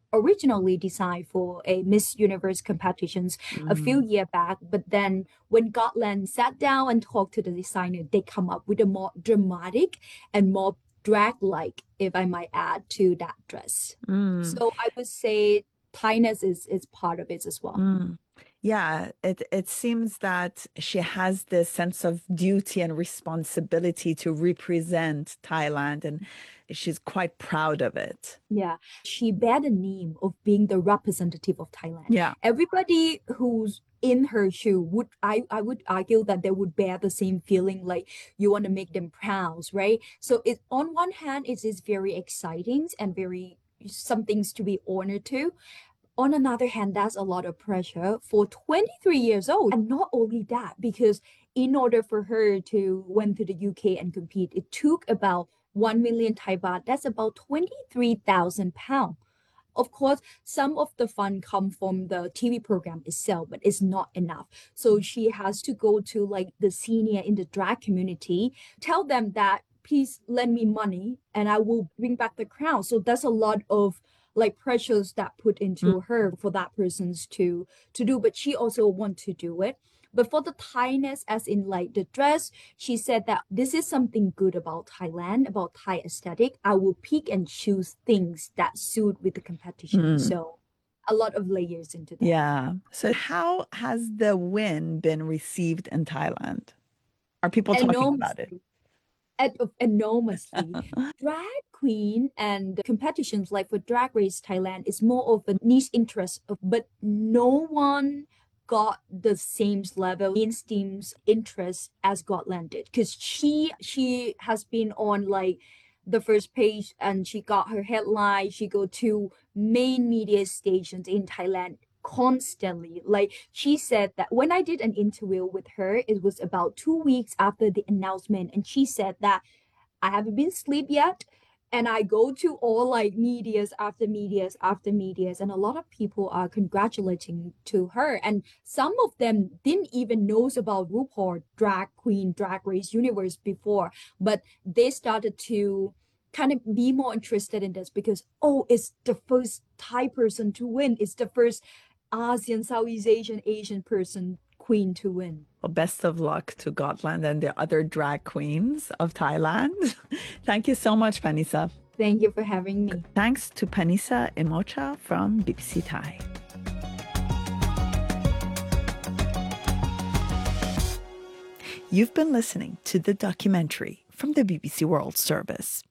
originally designed for a Miss Universe competitions a few Mm. years back. But then when Gotland sat down and talked to the designer, they come up with a more dramatic and more drag-like, if I might add, to that dress. Mm. So I would say Tyness is part of it as well. Mm. Yeah, it seems that she has this sense of duty and responsibility to represent Thailand, and she's quite proud of it. Yeah, she bear the name of being the representative of Thailand. Yeah. Everybody who's in her shoe would I would argue that they would bear the same feeling like you want to make them proud, right? So it on one hand it is very exciting and very some things to be honored to. On another hand, that's a lot of pressure for 23 years old. And not only that, because in order for her to went to the UK and compete, it took about 1 million Thai baht. That's about 23,000 pounds. Of course, some of the fund come from the TV program itself, but it's not enough. So she has to go to like the senior in the drag community, tell them that please lend me money and I will bring back the crown. So that's a lot of like pressures that put Mm. into her for that person's to do, but she also want to do it. But for the Thainess, as in like the dress, she said that this is something good about Thailand, about Thai aesthetic. I will pick and choose things that suit with the competition. Mm. So a lot of layers into that. Yeah. So how has the win been received in Thailand? Are people talking about it? Enormously, enormously. Drag queen and competitions like for Drag Race Thailand is more of a niche interest, but no one got the same level mainstream's interest as Gotland did because she has been on like the first page and she got her headline. She go to main media stations in Thailand constantly. Like she said that when I did an interview with her, it was about 2 weeks after the announcement, and she said that I haven't been asleep yet. And I go to all like medias after medias after medias, and a lot of people are congratulating to her. And some of them didn't even knows about RuPaul Drag Queen Drag Race Universe before, but they started to kind of be more interested in this because oh, it's the first Thai person to win. It's the first ASEAN, Southeast Asian person queen to win. Well, best of luck to Gotland and the other drag queens of Thailand. Thank you so much, Panisa. Thank you for having me. Thanks to Panisa Imocha from BBC Thai. You've been listening to the documentary from the BBC World Service.